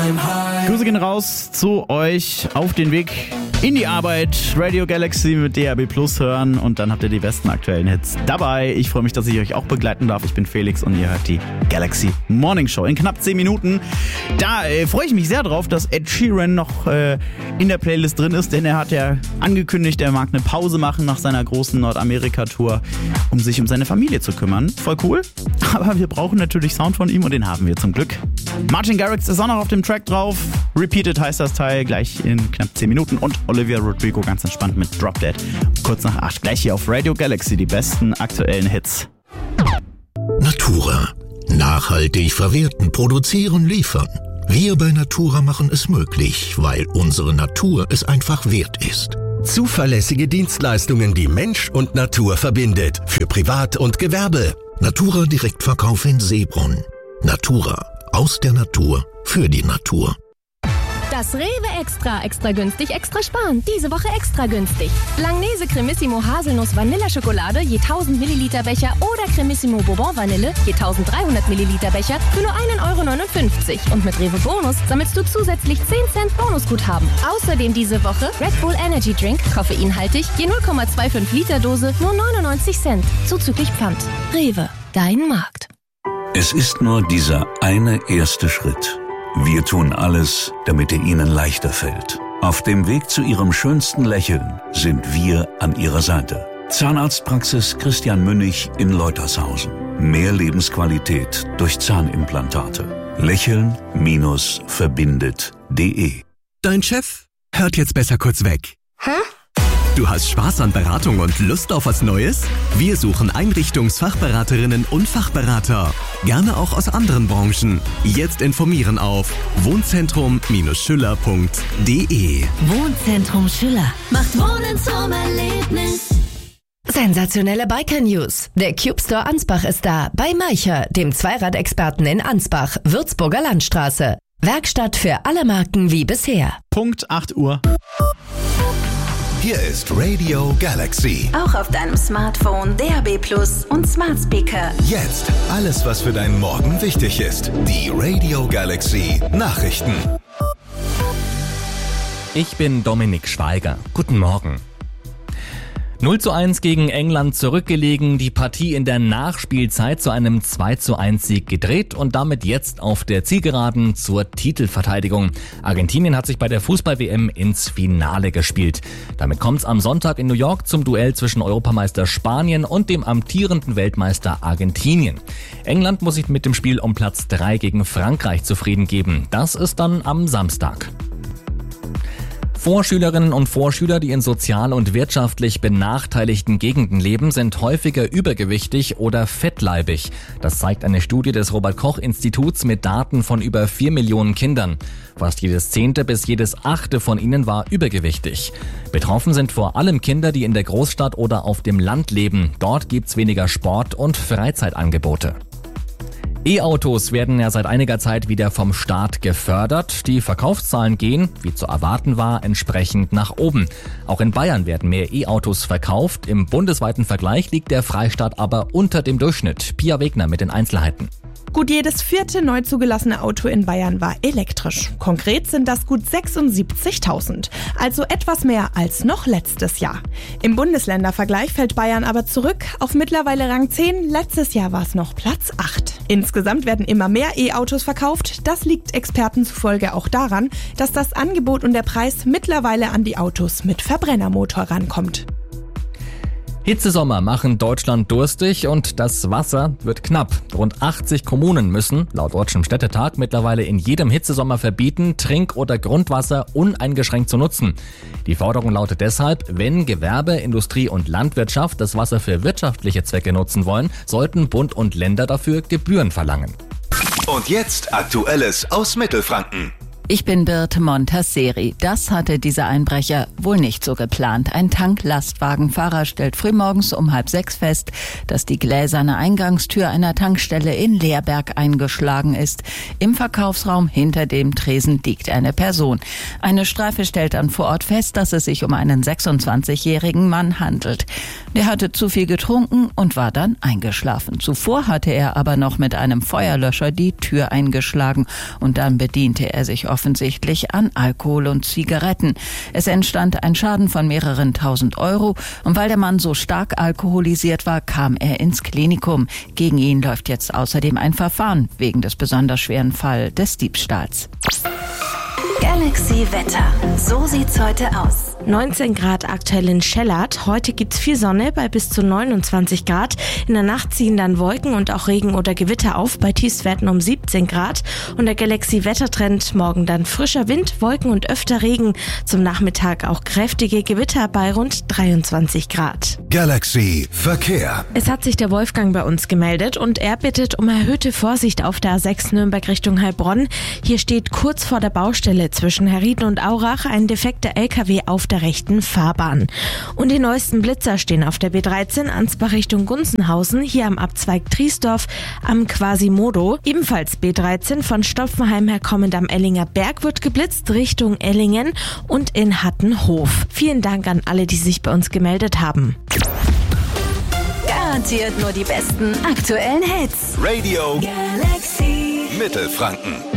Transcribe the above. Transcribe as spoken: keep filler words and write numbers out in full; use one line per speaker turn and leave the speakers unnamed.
Grüße gehen raus zu euch auf den Weg in die Arbeit. Radio Galaxy mit D A B Plus hören und dann habt ihr die besten aktuellen Hits dabei. Ich freue mich, dass ich euch auch begleiten darf. Ich bin Felix und ihr hört die Galaxy Morning Show in knapp zehn Minuten. Da äh, freue ich mich sehr drauf, dass Ed Sheeran noch äh, in der Playlist drin ist, denn er hat ja angekündigt, er mag eine Pause machen nach seiner großen Nordamerika-Tour, um sich um seine Familie zu kümmern. Voll cool, aber wir brauchen natürlich Sound von ihm und den haben wir zum Glück. Martin Garrix ist auch noch auf dem Track drauf. Repeated heißt das Teil, gleich in knapp zehn Minuten. Und Olivia Rodrigo ganz entspannt mit Drop Dead. Kurz nach acht, gleich hier auf Radio Galaxy, die besten aktuellen Hits.
Natura. Nachhaltig verwerten, produzieren, liefern. Wir bei Natura machen es möglich, weil unsere Natur es einfach wert ist.
Zuverlässige Dienstleistungen, die Mensch und Natur verbindet. Für Privat und Gewerbe.
Natura Direktverkauf in Seebrunn. Natura. Aus der Natur. Für die Natur.
Das Rewe Extra, extra günstig, extra sparen. Diese Woche extra günstig. Langnese Cremissimo Haselnuss Vanilleschokolade je tausend Milliliter Becher oder Cremissimo Bourbon Vanille je eintausenddreihundert Milliliter Becher für nur ein Euro neunundfünfzig. Und mit Rewe Bonus sammelst du zusätzlich zehn Cent Bonusguthaben. Außerdem diese Woche Red Bull Energy Drink, koffeinhaltig, je null Komma fünfundzwanzig Liter Dose, nur neunundneunzig Cent. Zuzüglich Pfand. Rewe, dein Markt.
Es ist nur dieser eine erste Schritt. Wir tun alles, damit er Ihnen leichter fällt. Auf dem Weg zu Ihrem schönsten Lächeln sind wir an Ihrer Seite. Zahnarztpraxis Christian Münnig in Leutershausen. Mehr Lebensqualität durch Zahnimplantate. Lächeln-verbindet punkt de.
Dein Chef hört jetzt besser kurz weg.
Hä?
Du hast Spaß an Beratung und Lust auf was Neues? Wir suchen Einrichtungsfachberaterinnen und Fachberater. Gerne auch aus anderen Branchen. Jetzt informieren auf wohnzentrum Schüller punkt de.
Wohnzentrum Schüller macht Wohnen zum Erlebnis. Sensationelle Biker-News. Der Cube Store Ansbach ist da. Bei Maicher, dem Zweiradexperten in Ansbach, Würzburger Landstraße. Werkstatt für alle Marken wie bisher.
Punkt acht Uhr.
Hier ist Radio Galaxy.
Auch auf deinem Smartphone, D A B Plus und Smart Speaker.
Jetzt alles, was für deinen Morgen wichtig ist. Die Radio Galaxy Nachrichten.
Ich bin Dominik Schweiger. Guten Morgen. null zu eins gegen England zurückgelegen, die Partie in der Nachspielzeit zu einem zwei zu eins Sieg gedreht und damit jetzt auf der Zielgeraden zur Titelverteidigung. Argentinien hat sich bei der Fußball-W M ins Finale gespielt. Damit kommt's am Sonntag in New York zum Duell zwischen Europameister Spanien und dem amtierenden Weltmeister Argentinien. England muss sich mit dem Spiel um Platz drei gegen Frankreich zufrieden geben. Das ist dann am Samstag. Vorschülerinnen und Vorschüler, die in sozial und wirtschaftlich benachteiligten Gegenden leben, sind häufiger übergewichtig oder fettleibig. Das zeigt eine Studie des Robert-Koch-Instituts mit Daten von über vier Millionen Kindern. Fast jedes zehnte bis jedes achte von ihnen war übergewichtig. Betroffen sind vor allem Kinder, die in der Großstadt oder auf dem Land leben. Dort gibt's weniger Sport- und Freizeitangebote. E-Autos werden ja seit einiger Zeit wieder vom Staat gefördert. Die Verkaufszahlen gehen, wie zu erwarten war, entsprechend nach oben. Auch in Bayern werden mehr E-Autos verkauft. Im bundesweiten Vergleich liegt der Freistaat aber unter dem Durchschnitt. Pia Wegner mit den Einzelheiten.
Gut jedes vierte neu zugelassene Auto in Bayern war elektrisch. Konkret sind das gut sechsundsiebzigtausend, also etwas mehr als noch letztes Jahr. Im Bundesländervergleich fällt Bayern aber zurück auf mittlerweile Rang zehn, letztes Jahr war es noch Platz acht. Insgesamt werden immer mehr E-Autos verkauft, das liegt Experten zufolge auch daran, dass das Angebot und der Preis mittlerweile an die Autos mit Verbrennermotor rankommt.
Hitzesommer machen Deutschland durstig und das Wasser wird knapp. Rund achtzig Kommunen müssen, laut Deutschem Städtetag, mittlerweile in jedem Hitzesommer verbieten, Trink- oder Grundwasser uneingeschränkt zu nutzen. Die Forderung lautet deshalb, wenn Gewerbe, Industrie und Landwirtschaft das Wasser für wirtschaftliche Zwecke nutzen wollen, sollten Bund und Länder dafür Gebühren verlangen.
Und jetzt Aktuelles aus Mittelfranken.
Ich bin Birte Montasseri. Das hatte dieser Einbrecher wohl nicht so geplant. Ein Tanklastwagenfahrer stellt frühmorgens um halb sechs fest, dass die gläserne Eingangstür einer Tankstelle in Leerberg eingeschlagen ist. Im Verkaufsraum hinter dem Tresen liegt eine Person. Eine Streife stellt dann vor Ort fest, dass es sich um einen sechsundzwanzigjährigen Mann handelt. Der hatte zu viel getrunken und war dann eingeschlafen. Zuvor hatte er aber noch mit einem Feuerlöscher die Tür eingeschlagen und dann bediente er sich offenbar offensichtlich an Alkohol und Zigaretten. Es entstand ein Schaden von mehreren tausend Euro und weil der Mann so stark alkoholisiert war, kam er ins Klinikum. Gegen ihn läuft jetzt außerdem ein Verfahren wegen des besonders schweren Fall des Diebstahls.
Galaxy Wetter. So sieht's heute aus.
neunzehn Grad aktuell in Schellert. Heute gibt's viel Sonne bei bis zu neunundzwanzig Grad. In der Nacht ziehen dann Wolken und auch Regen oder Gewitter auf bei Tiefstwerten um siebzehn Grad. Und der Galaxy Wettertrend morgen dann frischer Wind, Wolken und öfter Regen. Zum Nachmittag auch kräftige Gewitter bei rund dreiundzwanzig Grad.
Galaxy Verkehr.
Es hat sich der Wolfgang bei uns gemeldet und er bittet um erhöhte Vorsicht auf der A sechs Nürnberg Richtung Heilbronn. Hier steht kurz vor der Baustelle zwischen Herrieden und Aurach ein defekter L K W auf der rechten Fahrbahn. Und die neuesten Blitzer stehen auf der B dreizehn Ansbach Richtung Gunzenhausen, hier am Abzweig Triesdorf am Quasimodo. Ebenfalls B dreizehn von Stopfenheim her kommend am Ellinger Berg wird geblitzt Richtung Ellingen und in Hattenhof. Vielen Dank an alle, die sich bei uns gemeldet haben.
Garantiert nur die besten aktuellen Hits.
Radio
Galaxy
Mittelfranken.